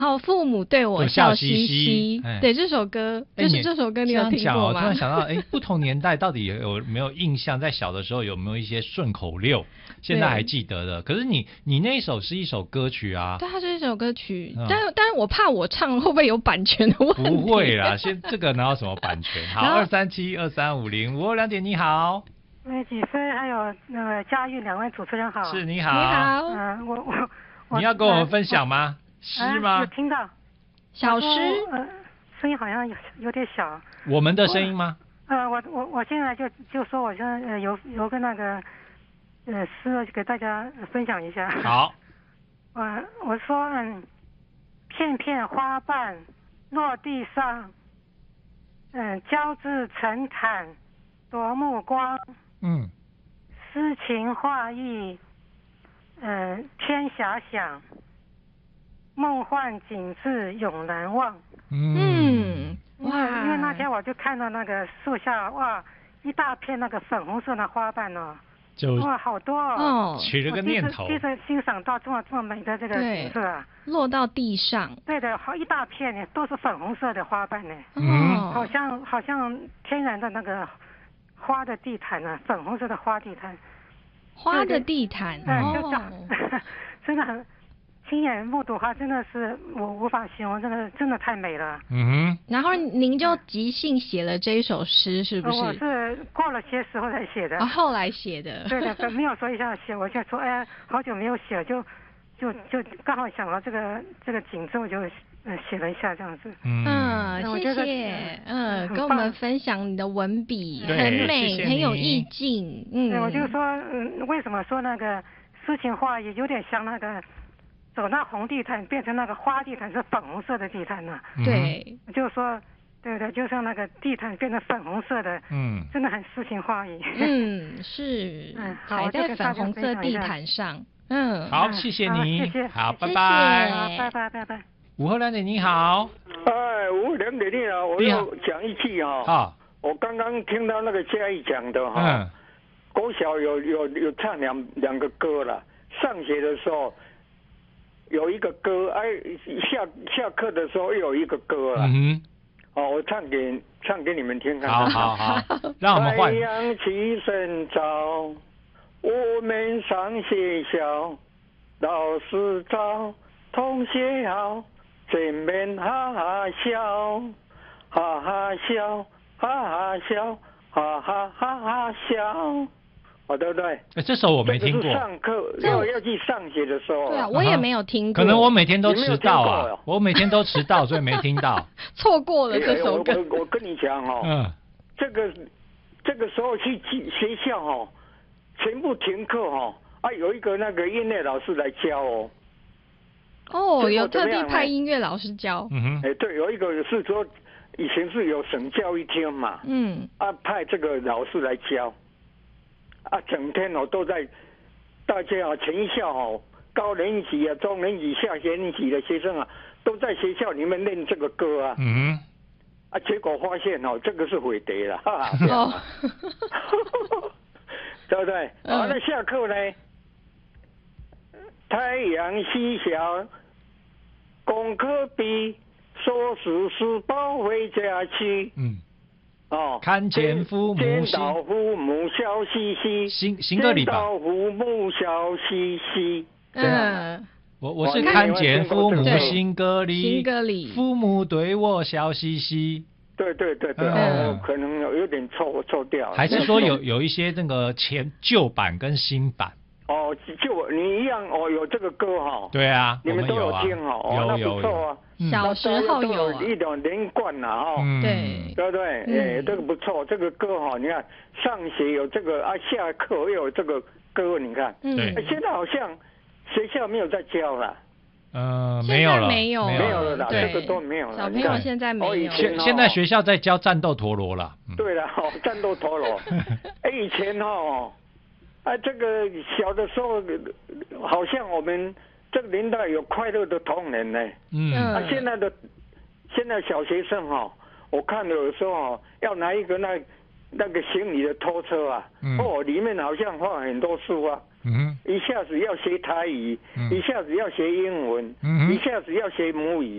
哦，父母对我笑嘻嘻，对这首歌，就是这首歌，你有听过吗？ 突然想到，不同年代到底有没有印象？在小的时候有没有一些顺口溜，现在还记得的？可是你那一首是一首歌曲啊， 对，它是一首歌曲，但是我怕我唱会不会有版权的问题？ 不会啦，这个哪有什么版权？好，23723505526点，你好。 几飞还有那个嘉玉两位主持人好。 是，你好。 你好。 我你要跟我们分享吗？诗吗？ 有听到。 小诗。 声音好像有点小。 我们的声音吗？ 我现在就说，我现在有个那个诗给大家分享一下。 好。 我说片片花瓣落地上，交织成毯夺目光。诗情画意，天遐想，梦幻景致永难忘。 哇！ 因为那天我就看到那个树下，哇，一大片那个粉红色的花瓣哦，哇，好多哦， 起了个念头， 第一次欣赏到这么美的这个景色啊， 落到地上， 对的，好一大片呢，都是粉红色的花瓣呢，好像天然的那个花的地毯啊，粉红色的花地毯， 花的地毯， 真的很。亲眼目睹的话，真的是我无法形容，真的太美了。 然后您就即兴写了这一首诗，是不是？ 我是过了些时候才写的。 后来写的。 对的，没有说一下写，我就说好久没有写，就刚好想到这个景致，我就写了一下这样子。 谢谢。跟我们分享你的文笔，很美，很有意境。 我就说，为什么说那个诗情画意有点像那个。走那红地毯变成那个花地毯是粉红色的地毯呢？ 对， 就是说，对的，就像那个地毯变成粉红色的，真的很诗情画意。 是，踩在粉红色地毯上。 好，谢谢你， 谢谢， 好，拜拜， 拜拜。 午后2点，你好。 午后2点你好，我要讲一句哈。我刚刚听到那个嘉义讲的哈，国小有唱两个歌了，上学的时候。有一个歌，下课的时候又有一个歌了。我唱给你们听看看。 好，让我们换。 太阳起身早，我们上学校，老师早，同学好，见面哈哈笑，哈哈笑，哈哈笑，哈哈哈哈笑。对不对？ 这首我没听过。 上课要去上学的时候。 对啊，我也没有听过。 可能我每天都迟到啊，我每天都迟到，所以没听到。 错过了这首歌。 我跟你讲这个时候去学校全部停课有一个那个音乐老师来教有特地派音乐老师教。 对，有一个是说以前是有省教育厅嘛，派这个老师来教。整天都在大家全校高年级中年级下学年级的学生都在学校里面练这个歌结果发现这个是毁碟了对不对？那下课呢，太阳西下，功课毕，收拾书包回家去。 看见父母见到父母笑嘻嘻， 新歌里吧。 见到父母笑嘻嘻。 我是看见父母新歌里，父母对我笑嘻嘻。 对，可能有点错掉。 还是说有一些那个旧版跟新版？ 就你一样有这个歌对啊， 你们都有听那不错啊。 小时候有一种连贯对不对？这个不错，这个歌你看上学有这个下课又有这个歌，你看，现在好像学校没有在教了。 没有了， 没有了啦，这个都没有了。 小朋友现在没有。 现在学校在教战斗陀螺了。 对了，战斗陀螺。以前这个小的时候，好像我们这个年代有快乐的童年呢。现在小学生我看有时候要拿一个那个行李的拖车里面好像放很多书一下子要学台语，一下子要学英文，一下子要学母语。